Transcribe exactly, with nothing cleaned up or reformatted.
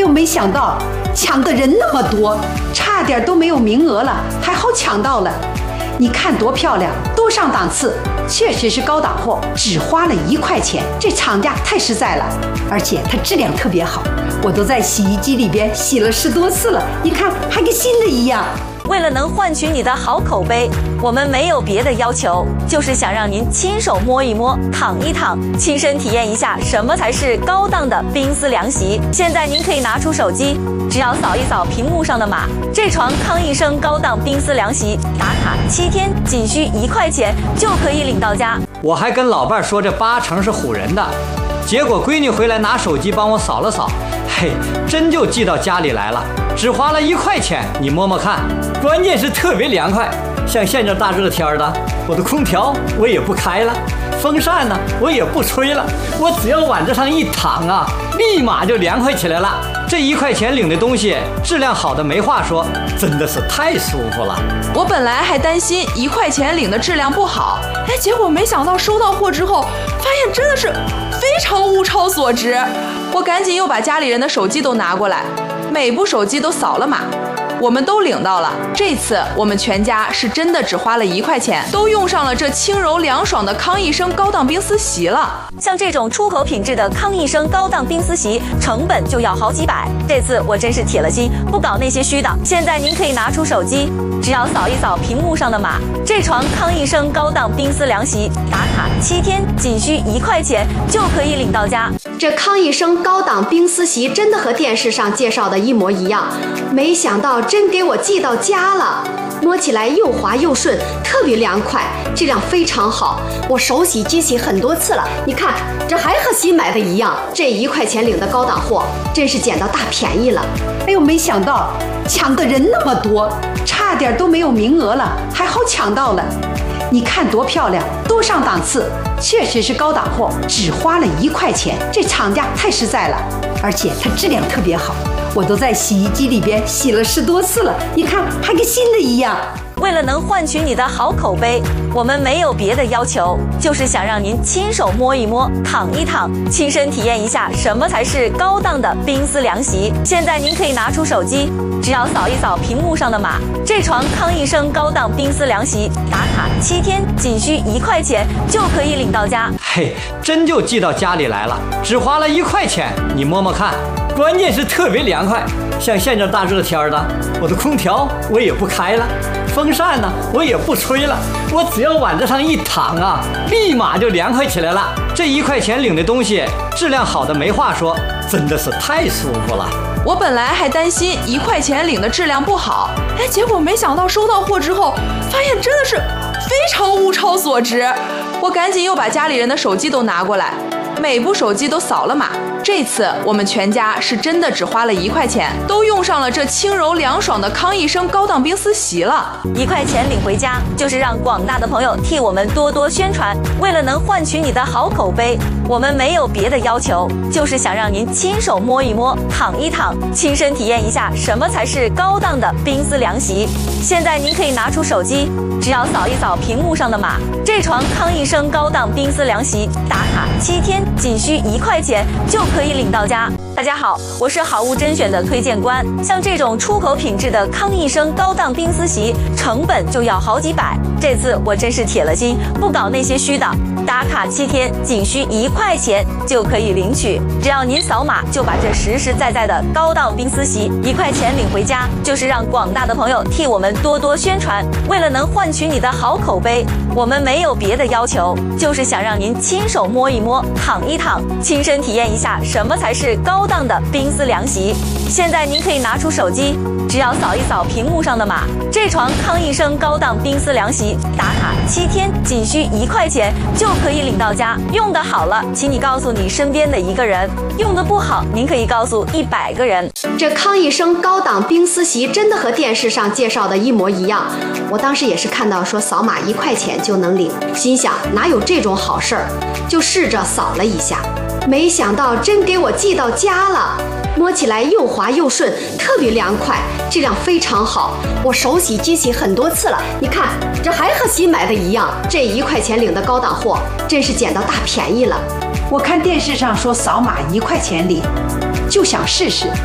呦，没想到抢的人那么多，差点都没有名额了，还好抢到了。你看多漂亮，多上档次，确实是高档货，只花了一块钱，这厂家太实在了，而且它质量特别好，我都在洗衣机里边洗了十多次了，你看还跟新的一样。 为了能换取你的好口碑，我们没有别的要求，就是想让您亲手摸一摸、躺一躺，亲身体验一下什么才是高档的冰丝凉席。现在您可以拿出手机，只要扫一扫屏幕上的码，这床康一生高档冰丝凉席打卡七天，仅需一块钱就可以领到家。 我还跟老伴说这八成是唬人的，结果闺女回来拿手机帮我扫了扫，嘿，真就寄到家里来了，只花了一块钱，你摸摸看，关键是特别凉快。像现这大热天的，我的空调我也不开了，风扇呢我也不吹了，我只要往这上一躺啊，立马就凉快起来了。这一块钱领的东西质量好的没话说，真的是太舒服了。 我本来还担心一块钱领的质量不好，哎，结果没想到收到货之后，发现真的是非常物超所值。我赶紧又把家里人的手机都拿过来，每部手机都扫了码，我们都领到了。这次我们全家是真的只花了一块钱，都用上了这轻柔凉爽的康一生高档冰丝席了。 像这种出口品质的康一生高档冰丝席，成本就要好几百。这次我真是铁了心，不搞那些虚的。现在您可以拿出手机，只要扫一扫屏幕上的码，这床康一生高档冰丝凉席打卡七天，仅需一块钱就可以领到家。 这康一生高档冰丝席真的和电视上介绍的一模一样，没想到真给我寄到家了。摸起来又滑又顺，特别凉快，质量非常好，我手洗机洗很多次了，你看这还和新买的一样。这一块钱领的高档货，真是捡到大便宜了。哎呦，没想到抢的人那么多，差点都没有名额了，还好抢到了。你看多漂亮，多上档次，确实是高档货，只花了一块钱，这厂家太实在了，而且它质量特别好，我都在洗衣机里边洗了十多次了，你看还跟新的一样。 为了能换取你的好口碑，我们没有别的要求，就是想让您亲手摸一摸、躺一躺，亲身体验一下什么才是高档的冰丝凉席。现在您可以拿出手机，只要扫一扫屏幕上的码，这床康一生高档冰丝凉席打卡七天，仅需一块钱就可以领到家。 嘿，真就寄到家里来了，只花了一块钱，你摸摸看，关键是特别凉快。像现这大热天的，我的空调我也不开了，风扇呢我也不吹了，我只要往这上一躺啊，立马就凉快起来了。这一块钱领的东西质量好的没话说，真的是太舒服了。 我本来还担心一块钱领的质量不好，哎，结果没想到收到货之后，发现真的是非常物超所值。我赶紧又把家里人的手机都拿过来，每部手机都扫了码。这次我们全家是真的只花了一块钱，都用上了这轻柔凉爽的康一生高档冰丝席了。 一块钱领回家，就是让广大的朋友替我们多多宣传。为了能换取你的好口碑，我们没有别的要求，就是想让您亲手摸一摸、躺一躺，亲身体验一下什么才是高档的冰丝凉席。现在您可以拿出手机，只要扫一扫屏幕上的码，这床康一生高档冰丝凉席打卡七天，仅需一块钱就可以领到家。大家好，我是好物甄选的推荐官。像这种出口品质的康一生高档冰丝席，成本就要好几百。这次我真是铁了心，不搞那些虚的。打卡七天，仅需一块钱就可以领取，只要您扫码，就把这实实在在的高档冰丝席一块钱领回家，就是让广大的朋友替我们多多宣传。为了能换取你的好口碑，我们没有别的要求，就是想让您亲手摸一摸、躺一躺，亲身体验一下什么才是高档的冰丝凉席。现在您可以拿出手机，只要扫一扫屏幕上的码，这床康一生高档冰丝凉席打卡七天，仅需一块钱就可以领到家。用得好了，请你告诉你身边的一个人；用得不好，您可以告诉一百个人。 这康一生高档冰丝席真的和电视上介绍的一模一样，我当时也是看到说扫码一块钱就能领，心想哪有这种好事儿，就试着扫了一下，没想到真给我寄到家了。摸起来又滑又顺，特别凉快，质量非常好，我手洗机洗很多次了，你看这还和新买的一样。这一块钱领的高档货，真是捡到大便宜了。我看电视上说扫码一块钱领，就想试试。